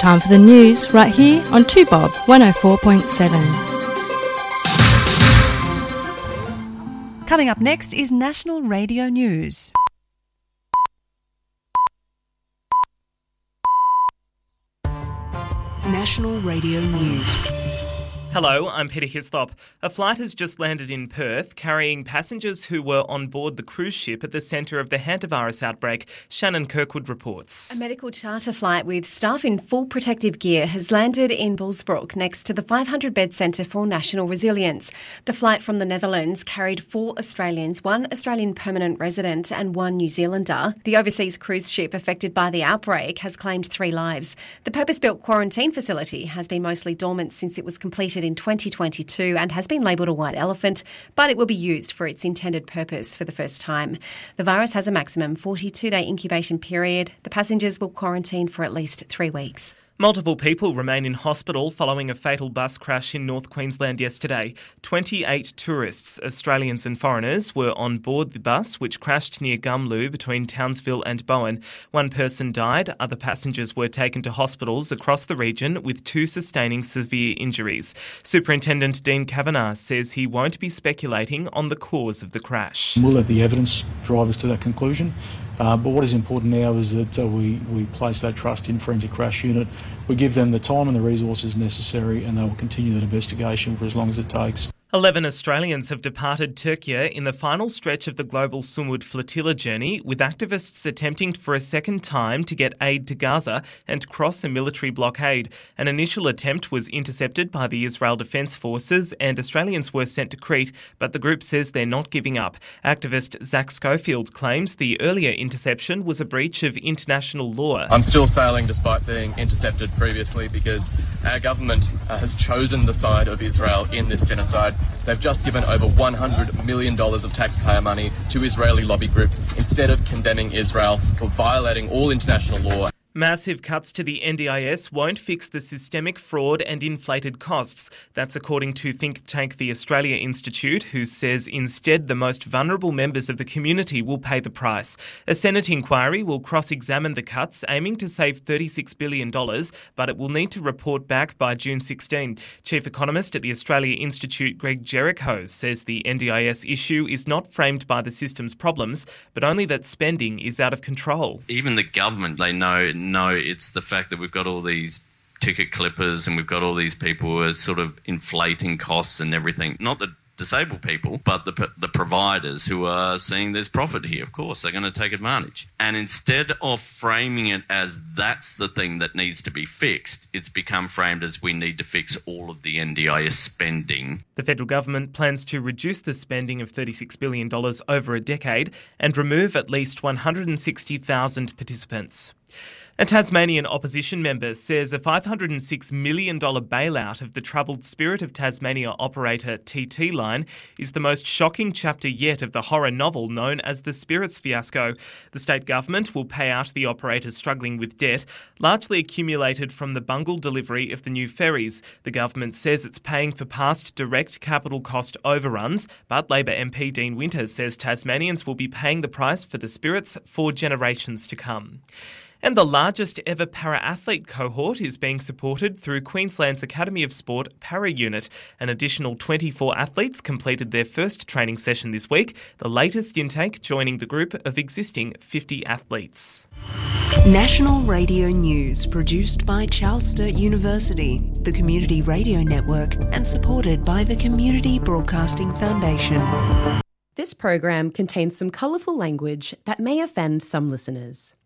Time for the news right here on 2Bob 104.7. Coming up next is National Radio News. National Radio News. Hello, I'm Peter Hislop. A flight has just landed in Perth carrying passengers who were on board the cruise ship at the centre of the hantavirus outbreak. Shannon Kirkwood reports. A medical charter flight with staff in full protective gear has landed in Bullsbrook next to the 500-bed Centre for National Resilience. The flight from the Netherlands carried 4 Australians, 1 Australian permanent resident and 1 New Zealander. The overseas cruise ship affected by the outbreak has claimed 3 lives. The purpose-built quarantine facility has been mostly dormant since it was completed in 2022 and has been labelled a white elephant, but it will be used for its intended purpose for the first time. The virus has a maximum 42-day incubation period. The passengers will quarantine for at least 3 weeks. Multiple people remain in hospital following a fatal bus crash in North Queensland yesterday. 28 tourists, Australians and foreigners, were on board the bus, which crashed near Gumlu between Townsville and Bowen. 1 person died. Other passengers were taken to hospitals across the region with 2 sustaining severe injuries. Superintendent Dean Kavanagh says he won't be speculating on the cause of the crash. We'll let the evidence drive us to that conclusion. But what is important now is that we place that trust in Forensic Crash Unit. We give them the time and the resources necessary, and they will continue that investigation for as long as it takes. 11 Australians have departed Turkey in the final stretch of the global Sumud flotilla journey, with activists attempting for a second time to get aid to Gaza and cross a military blockade. An initial attempt was intercepted by the Israel Defence Forces and Australians were sent to Crete, but the group says they're not giving up. Activist Zach Schofield claims the earlier interception was a breach of international law. I'm still sailing despite being intercepted previously because our government has chosen the side of Israel in this genocide. They've just given over $100 million of taxpayer money to Israeli lobby groups instead of condemning Israel for violating all international law. Massive cuts to the NDIS won't fix the systemic fraud and inflated costs. That's according to think tank the Australia Institute, who says instead the most vulnerable members of the community will pay the price. A Senate inquiry will cross-examine the cuts, aiming to save $36 billion, but it will need to report back by June 16. Chief Economist at the Australia Institute, Greg Jericho, says the NDIS issue is not framed by the system's problems, but only that spending is out of control. Even the government, they know it's the fact that we've got all these ticket clippers and we've got all these people who are sort of inflating costs and everything. Not the disabled people, but the providers who are seeing there's profit here. Of course, they're going to take advantage. And instead of framing it as that's the thing that needs to be fixed, it's become framed as we need to fix all of the NDIS spending. The federal government plans to reduce the spending of $36 billion over a decade and remove at least 160,000 participants. A Tasmanian opposition member says a $506 million bailout of the troubled Spirit of Tasmania operator TT Line is the most shocking chapter yet of the horror novel known as the Spirits fiasco. The state government will pay out the operators struggling with debt, largely accumulated from the bungled delivery of the new ferries. The government says it's paying for past direct capital cost overruns, but Labor MP Dean Winters says Tasmanians will be paying the price for the Spirits for generations to come. And the largest ever para-athlete cohort is being supported through Queensland's Academy of Sport Para Unit. An additional 24 athletes completed their first training session this week, the latest intake joining the group of existing 50 athletes. National Radio News, produced by Charles Sturt University, the Community Radio Network, and supported by the Community Broadcasting Foundation. This program contains some colourful language that may offend some listeners.